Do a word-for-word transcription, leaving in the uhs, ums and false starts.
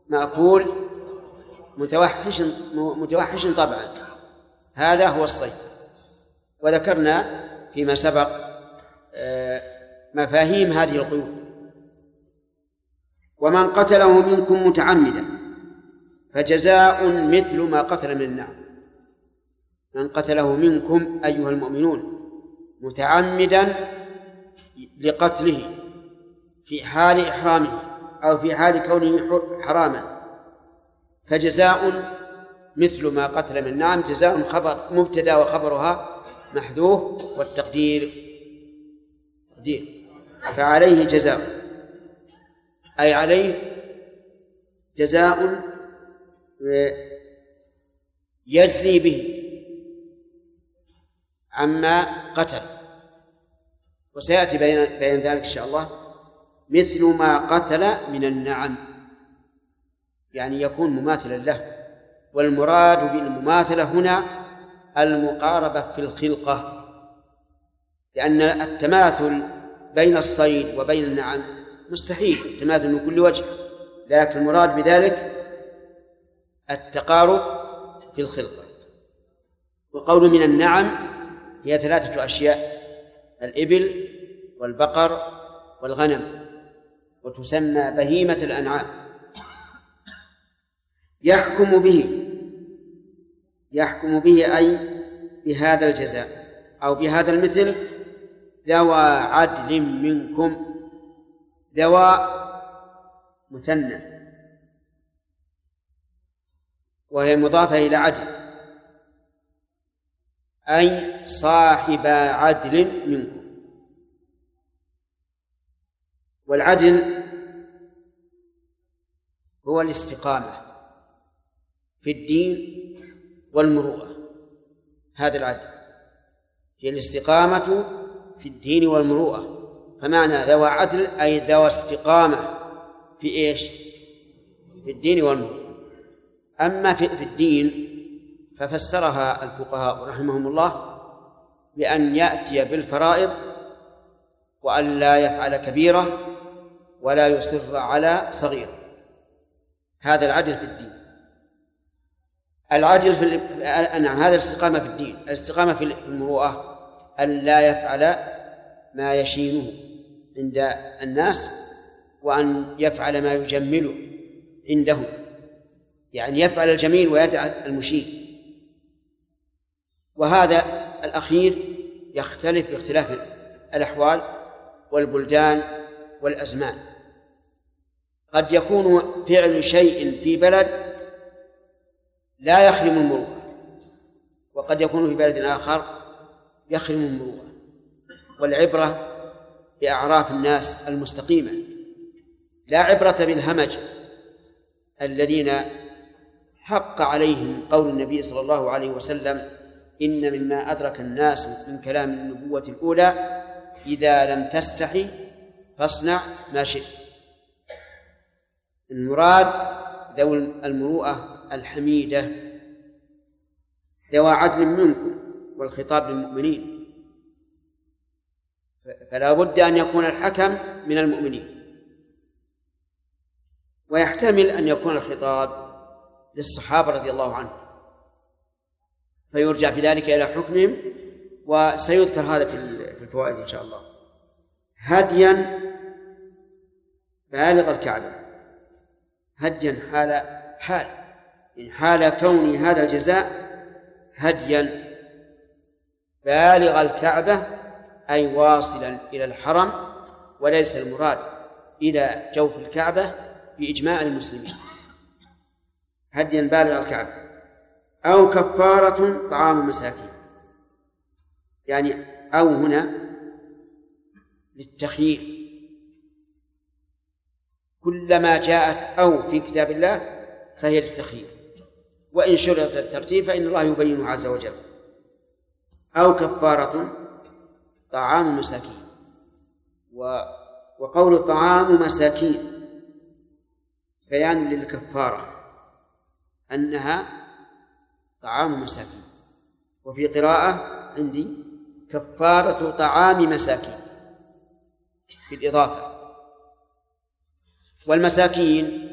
مأكول متوحش متوحش طبعا، هذا هو الصيد. وذكرنا فيما سبق مفاهيم هذه القيود. ومن قتله منكم متعمدا فجزاء مثل ما قتل من النعم. من قتله منكم أيها المؤمنون متعمدا لقتله في حال إحرامه أو في حال كونه حراما فجزاء مثل ما قتل من النعم. جزاء خبر مبتدأ وخبرها محذوف والتقدير تقدير فعليه جزاء، أي عليه جزاء يجزي به عما قتل. وسيأتي بيان ذلك إن شاء الله. مثل ما قتل من النعم يعني يكون مماثلا له. والمراد بالمماثلة هنا المقاربة في الخلقة، لأن التماثل بين الصيد وبين النعم مستحيل التماثل من كل وجه، لكن المراد بذلك التقارب في الخلقة. وقول من النعم هي ثلاثة أشياء: الإبل والبقر والغنم، وتسمى بهيمة الأنعام. يحكم به يحكم به أي بهذا الجزاء أو بهذا المثل ذوى عدل منكم. ذوى مثنى وهي مضافة إلى عدل، أي صاحب عدل منكم. والعدل هو الاستقامة في الدين والمروءة. هذا العدل هي الاستقامة في الدين والمروءة. فمعنى ذوى عدل أي ذوى استقامة في إيش؟ في الدين والمروءة. أما في الدين ففسرها الفقهاء رحمهم الله بأن يأتي بالفرائض وأن لا يفعل كبيرة ولا يصر على صغيرة. هذا العدل في الدين. العدل في نعم هذا الاستقامة في الدين. الاستقامة في المروءة أن لا يفعل ما يشينه عند الناس وأن يفعل ما يجمله عندهم، يعني يفعل الجميل ويدع المشين. وهذا الأخير يختلف باختلاف الأحوال والبلدان والأزمان. قد يكون فعل شيء في بلد لا يخرم المروءة، وقد يكون في بلد آخر يخرم المروءة. والعبرة بأعراف الناس المستقيمة، لا عبرة بالهمج الذين حق عليهم قول النبي صلى الله عليه وسلم: إن مما أدرك الناس من كلام النبوة الأولى إذا لم تستحي فاصنع ما شئت. المراد ذوي المروءة الحميدة ذوى عدل منكم، والخطاب للمؤمنين، فلا بد أن يكون الحكم من المؤمنين. ويحتمل أن يكون الخطاب للصحابة رضي الله عنهم فيرجع في ذلك إلى حكمهم، وسيذكر هذا في الفوائد إن شاء الله. هديا بالغ الكعبة، هديا حال حال إن حال كون هذا الجزاء هديا بالغ الكعبة أي واصلا إلى الحرم، وليس المراد إلى جوف الكعبة بإجماع المسلمين. هديا بالغ الكعبة أو كفارة طعام مساكين، يعني أو هنا للتخيير، كلما جاءت أو في كتاب الله فهي للتخيير، وإن شرط الترتيب فإن الله يبينه عز وجل. أو كفارة طعام مساكين. وقول طعام مساكين بيان للكفارة أنها طعام مساكين، وفي قراءة عندي كفارة طعام مساكين في الإضافة. والمساكين